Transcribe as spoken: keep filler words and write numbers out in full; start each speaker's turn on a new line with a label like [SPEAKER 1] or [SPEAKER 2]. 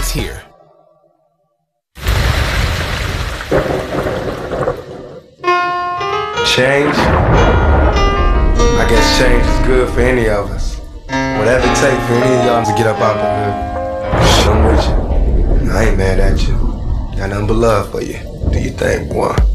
[SPEAKER 1] starts here.
[SPEAKER 2] Change? I guess change is good for any of us. Whatever it takes for any of y'all to get up out the hood, I'm with you. I ain't mad at you. Got nothing but love for you. Do your thing, boy.